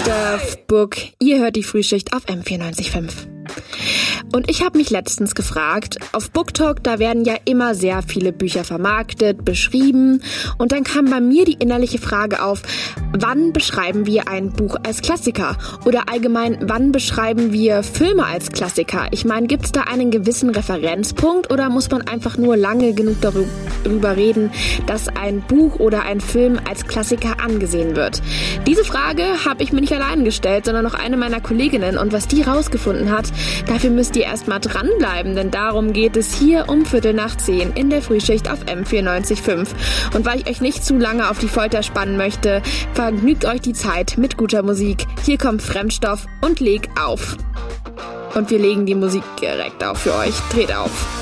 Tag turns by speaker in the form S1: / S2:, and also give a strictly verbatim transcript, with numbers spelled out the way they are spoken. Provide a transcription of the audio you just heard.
S1: Stuff Book. Ihr hört die Frühschicht auf M vierundneunzig Komma fünf. Und ich habe mich letztens gefragt, auf BookTok, da werden ja immer sehr viele Bücher vermarktet, beschrieben. Und dann kam bei mir die innerliche Frage auf, wann beschreiben wir ein Buch als Klassiker? Oder allgemein, wann beschreiben wir Filme als Klassiker? Ich meine, gibt es da einen gewissen Referenzpunkt oder muss man einfach nur lange genug darüber reden, dass ein Buch oder ein Film als Klassiker angesehen wird? Diese Frage habe ich mir nicht allein gestellt, sondern noch eine meiner Kolleginnen. Und was die rausgefunden hat, dafür müsst ihr erstmal dranbleiben, denn darum geht es hier um Viertel nach zehn in der Frühschicht auf M vierundneunzig Komma fünf. Und weil ich euch nicht zu lange auf die Folter spannen möchte, vergnügt euch die Zeit mit guter Musik. Hier kommt Fremdstoff und leg auf. Und wir legen die Musik direkt auf für euch. Dreht auf.